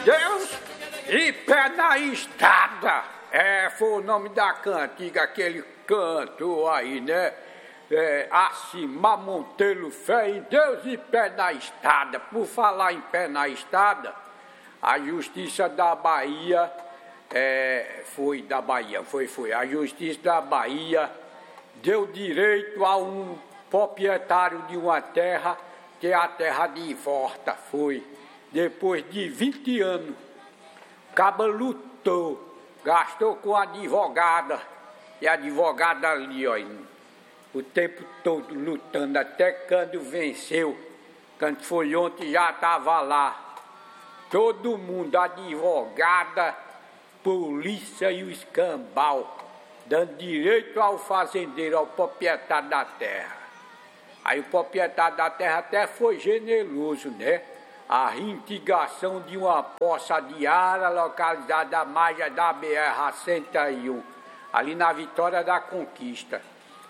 Deus e pé na estrada. Foi o nome da cantiga, aquele canto aí, né? Acima Monteiro, fé em Deus e pé na estrada. Por falar em pé na estrada, a Justiça da Bahia, a Justiça da Bahia deu direito a um proprietário de uma terra, que é a terra de Vorta, depois de 20 anos, o caba lutou, gastou com a advogada, e a advogada ali, ó, o tempo todo lutando, até quando venceu, quando foi ontem já estava lá, todo mundo, advogada, polícia e o escambau, dando direito ao fazendeiro, ao proprietário da terra. Aí o proprietário da terra até foi generoso, né? A reintegração de uma poça de área localizada à margem da BR-101, ali na Vitória da Conquista.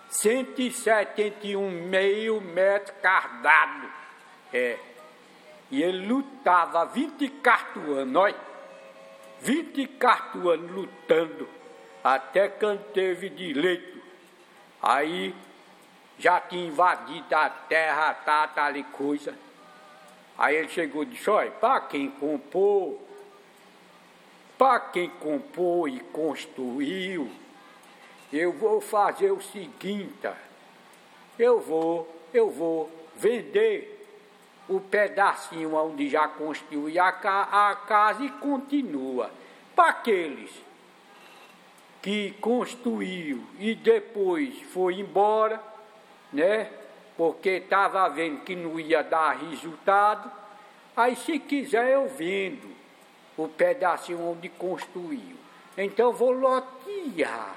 171,5 metros quadrados. E ele lutava 24 anos, olha. 24 anos lutando, até quando teve direito. Aí já tinha invadido a terra, tal e coisa. Aí ele chegou e disse, olha, para quem comprou e construiu, eu vou fazer o seguinte, eu vou vender o pedacinho onde já construiu a casa e continua. Para aqueles que construiu e depois foi embora, né? Porque estava vendo que não ia dar resultado, aí se quiser eu vendo o pedacinho onde construiu. Então vou lotear.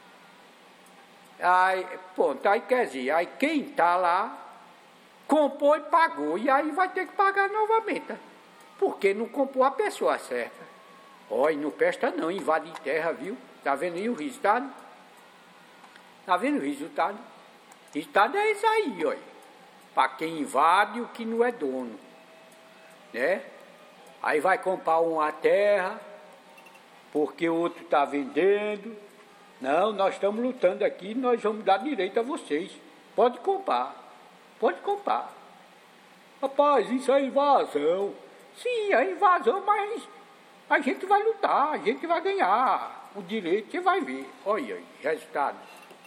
Aí, pronto, aí quer dizer, aí quem está lá comprou e pagou, e aí vai ter que pagar novamente, porque não comprou a pessoa certa. Olha, não presta não, invade terra, viu? Tá vendo aí o resultado? Tá vendo o resultado? O resultado é isso aí, olha. Para quem invade o que não é dono, né? Aí vai comprar uma terra, porque o outro está vendendo. Não, nós estamos lutando aqui, nós vamos dar direito a vocês. Pode comprar. Pode comprar. Rapaz, isso é invasão. Sim, é invasão, mas a gente vai lutar, a gente vai ganhar o direito, você vai ver. Olha aí, resultado.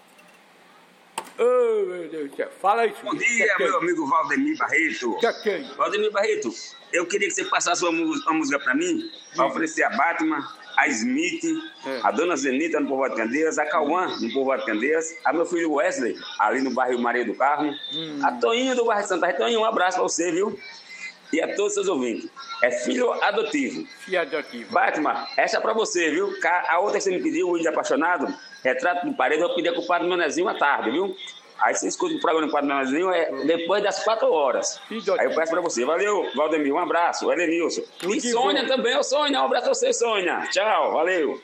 Oh, meu Deus do céu. Fala isso. Bom dia, meu amigo Valdemir Barreto. Valdemir Barreto, eu queria que você passasse uma música para mim, para oferecer a Batman, a Smith, a Dona Zenita no Povoado de Candeias, a Cauã no Povoado de Candeias, a meu filho Wesley, ali no bairro Maria do Carmo, a Toninho do bairro Santa Rita. Toninho, um abraço para você, viu? E a todos os seus ouvintes. É filho adotivo. Filho adotivo. Batman, essa é para você, viu? A outra que você me pediu, o Índio Apaixonado, Retrato de Parede, eu pedi a culpada do meu nezinho à tarde, viu? Aí você escuta o programa do Padre Menezinho depois das 4 horas. Aí eu peço pra você. Valeu, Valdemir. Um abraço. Elenilson. E Sônia também. Ô, Sônia. Um abraço pra você, Sônia. Tchau. Valeu.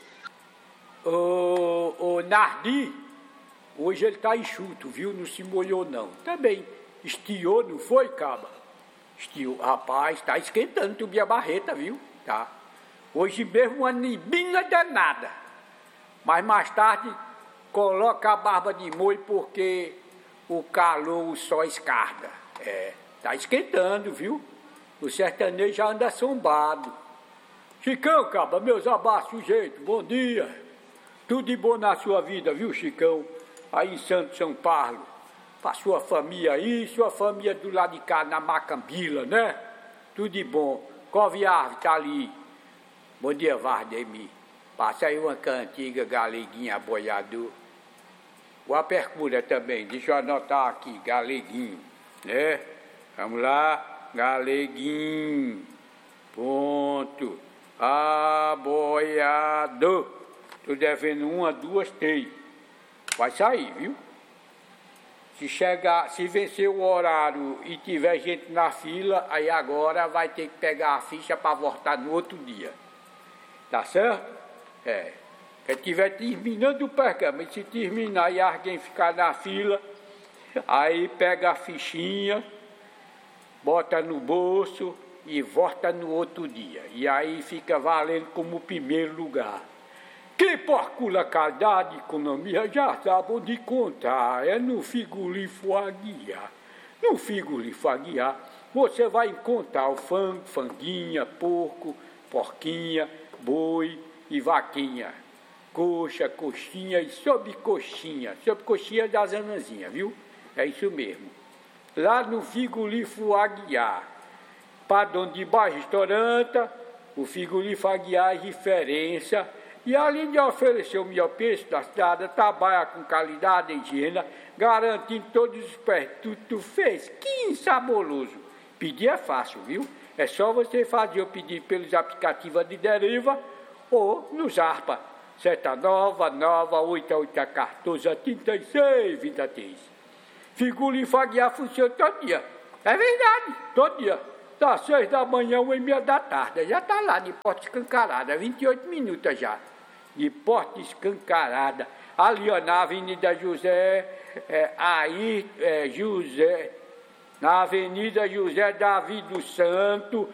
O Nardi, hoje ele tá enxuto, viu? Não se molhou, não. Também estiou, não foi, caba? Estiou. Rapaz, tá esquentando tu minha barreta, viu? Tá. Hoje mesmo uma nibinha danada. Mas mais tarde coloca a barba de molho porque o calor, o sol escarda. Tá esquentando, viu? O sertanejo já anda sombado. Chicão, caba, meus abraços, jeito, bom dia. Tudo de bom na sua vida, viu, Chicão? Aí em Santo São Paulo. Pra sua família aí, sua família do lado de cá, na Macambila, né? Tudo de bom. Coviar tá ali. Bom dia, Vardemir. Passa aí uma cantiga galeguinha boiador. O apercura também, deixa eu anotar aqui, galeguinho, né? Vamos lá, galeguinho, ponto, aboiador. Tô devendo 1, 2, 3. Vai sair, viu? Se vencer o horário e tiver gente na fila, aí agora vai ter que pegar a ficha para voltar no outro dia. Tá certo? Quem estiver terminando o percame, se terminar e alguém ficar na fila, aí pega a fichinha, bota no bolso e volta no outro dia. E aí fica valendo como primeiro lugar. Quem calcula cada de economia já sabe onde contar, é no frigorífico Aguiar. No frigorífico Aguiar, você vai encontrar o frango, franguinha, porco, porquinha, boi e vaquinha. Coxa, coxinha e sobrecoxinha das anãzinhas, viu? É isso mesmo. Lá no frigorífico Aguiar, padrão de bar restaurante, o frigorífico Aguiar é referência. E além de oferecer o melhor preço da cidade, trabalha com qualidade e higiene, garantindo todos os produtos fresquinhos e saborosos. Pedir é fácil, viu? É só você fazer o pedido pelos aplicativos de deriva ou no Zarpa. Seta nova, 8814 36 23. Frigorífico Aguiar funciona todo dia. É verdade, todo dia. Das 6 da manhã, 1h30 da tarde. Já está lá de porta escancarada, 28 minutos já. De porta escancarada. Ali, ó, na Avenida José, na Avenida José Davi do Santo,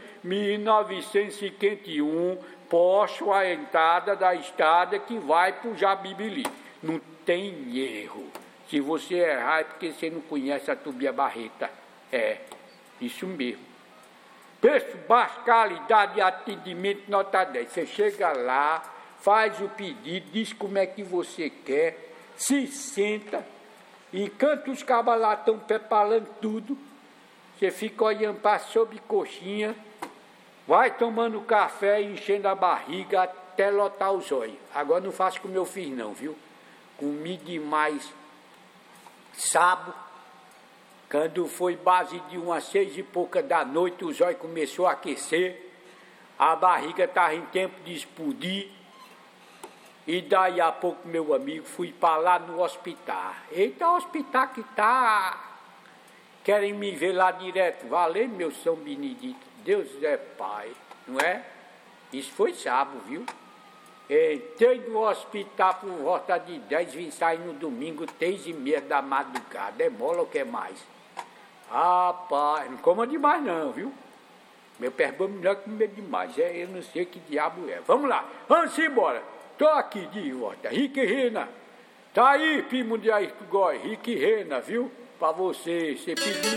1951, posto a entrada da estrada que vai para o Jabibili. Não tem erro. Se você errar é porque você não conhece a Tubia Barreta. É, isso mesmo. Preço baixo, qualidade e atendimento nota 10. Você chega lá, faz o pedido, diz como é que você quer, se senta, enquanto os cabas lá estão preparando tudo, você fica olhando para sobrecoxinha, vai tomando café e enchendo a barriga até lotar os olhos. Agora não faço como eu fiz não, viu? Comi demais sábado, quando foi base de umas 6 e pouca da noite, os olhos começou a aquecer, a barriga estava em tempo de explodir, e daí a pouco, meu amigo, fui para lá no hospital. Eita, hospital que tá, querem me ver lá direto, valendo meu São Benedito, Deus é Pai, não é? Isso foi sábado, viu? Entrei no hospital por volta de 10, vim sair no domingo, 3h30 da madrugada. É mola ou quer mais? Rapaz, não coma demais não, viu? Meu pergunto melhor que comer demais. Eu não sei que diabo é. Vamos lá, vamos embora. Tô aqui de volta. Rick Rena. Tá aí, primo de Airto Goi. Rick Rena, viu? Pra você pediu.